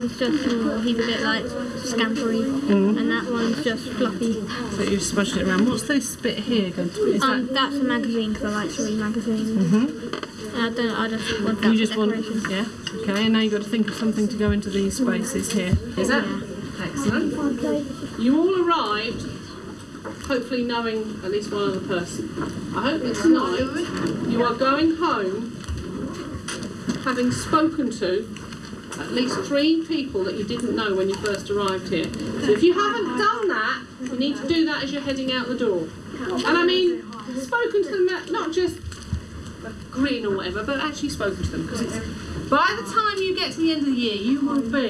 It's just he's a bit like scampery, and that one's just fluffy. So you've smudged it around. What's this bit here going to be? That's a magazine because I like to read magazines. I just want that decoration. Yeah. Okay, and now you've got to think of something to go into these spaces here. Is that? Yeah. Excellent. You all arrived, hopefully knowing at least one other person. I hope that tonight you are going home having spoken to at least 3 people that you didn't know when you first arrived here. So if you haven't done that, you need to do that as you're heading out the door. And I mean, spoken to them, not just a grin or whatever, but actually spoken to them. Because by the time you get to the end of the year, you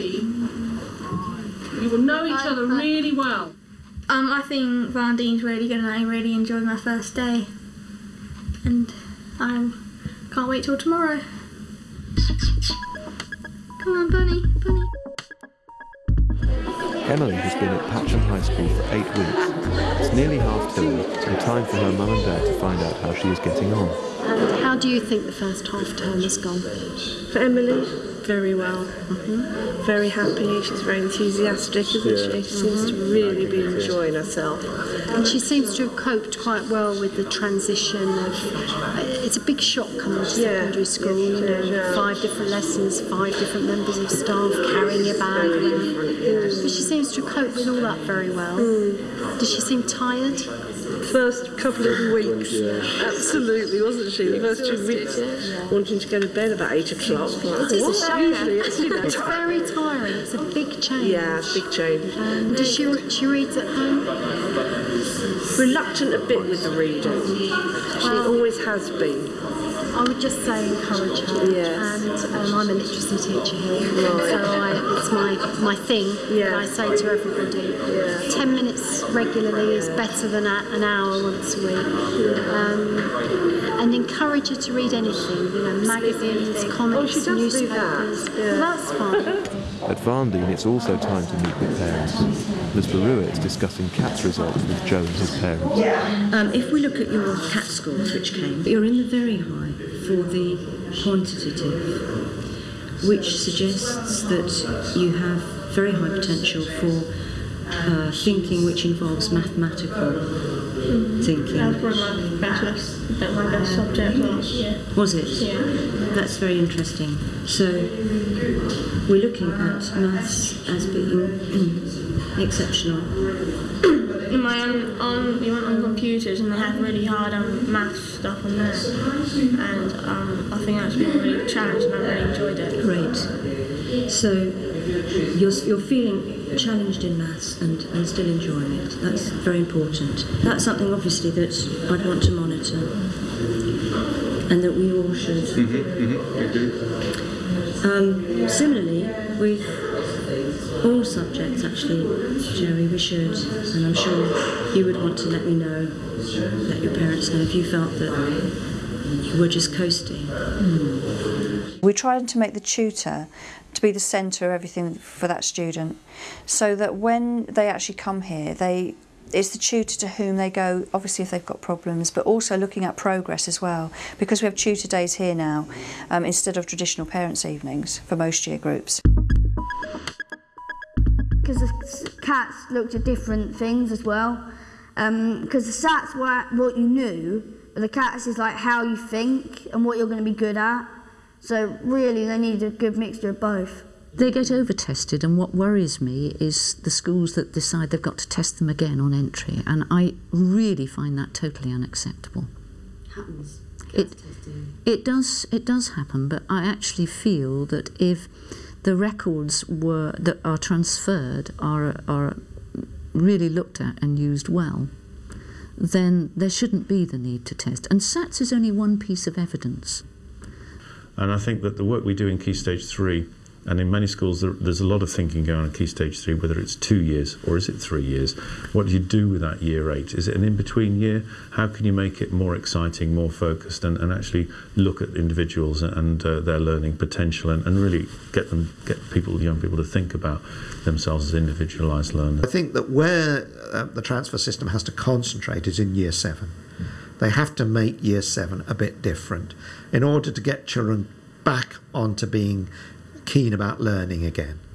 will know each other really well. I think Vandine's really going to really enjoy my first day. And I can't wait till tomorrow. Come on, Bunny, Bunny. Emily has been at Patcham High School for 8 weeks. It's nearly half term, and time for her mum and dad to find out how she is getting on. And how do you think the first half term has gone? For Emily, very well. Very happy. She's very enthusiastic, isn't she? She seems to really be enjoying herself. And she seems to have coped quite well with the transition of... it's a big shock coming to secondary school, you know, 5 different lessons, 5 different members of staff carrying your bag around. But she seems to have coped with all that very well. Does she seem tired? First couple of weeks, absolutely, wasn't she? The first 2 weeks, wanting to go to bed about 8 o'clock. Usually it's, you know, it's very tiring. It's a big change. Yeah, big change. Does she reads at home? Reluctant a bit with the reading. She always has been. I would just say encourage her. Yes. And I'm a literacy teacher here, so it's my thing. Yeah. I say to everybody, 10 minutes regularly is better than an hour once a week. And encourage her to read anything, you know, magazines, comics, newspapers. That's fine. At Varndine, it's also time to meet with parents. Ms Barua is discussing CATS results with Joe and his parents. If we look at your CAT scores which came, you're in the very high for the quantitative, which suggests that you have very high potential for thinking which involves mathematical thinking. That was my best subject last year. Was it? Yeah. That's very interesting. So we're looking at maths as being exceptional. In my we went on computers and they had really hard maths stuff on there, and I think that's been really challenging and I really enjoyed it. Great. So you're feeling challenged in maths and still enjoying it. That's very important. That's something obviously that I'd want to monitor and that we all should. Similarly, with all subjects actually, Jerry, we should, and I'm sure you would want to let me know, let your parents know if you felt that you were just coasting. We tried to make the tutor to be the centre of everything for that student, so that when they actually come here, it's the tutor to whom they go, obviously if they've got problems, but also looking at progress as well, because we have tutor days here now instead of traditional parents' evenings for most year groups. Because the CATs looked at different things as well, because the SATs were what you knew, but the CATs is like how you think and what you're going to be good at. So really they need a good mixture of both. They get over-tested, and what worries me is the schools that decide they've got to test them again on entry, and I really find that totally unacceptable. Happens. It does happen, but I actually feel that if the records that are transferred are really looked at and used well, then there shouldn't be the need to test. And SATs is only one piece of evidence. And I think that the work we do in Key Stage 3, and in many schools there's a lot of thinking going on in Key Stage 3, whether it's 2 years or is it 3 years. What do you do with that year 8? Is it an in-between year? How can you make it more exciting, more focused, and actually look at individuals and their learning potential and really get young people to think about themselves as individualised learners? I think that where the transfer system has to concentrate is in Year 7. They have to make Year 7 a bit different in order to get children back onto being keen about learning again.